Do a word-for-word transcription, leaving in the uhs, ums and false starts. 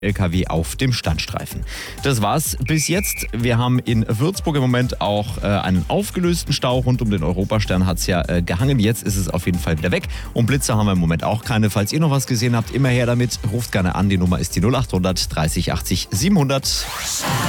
L K W auf dem Standstreifen. Das war's bis jetzt. Wir haben in Würzburg im Moment auch äh, einen aufgelösten Stau. Rund um den Europastern hat es ja äh, gehangen. Jetzt ist es auf jeden Fall wieder weg. Und Blitzer haben wir im Moment auch keine. Falls ihr noch was gesehen habt, immer her damit. Ruft gerne an. Die Nummer ist die null acht hundert dreißig achtzig siebenhundert.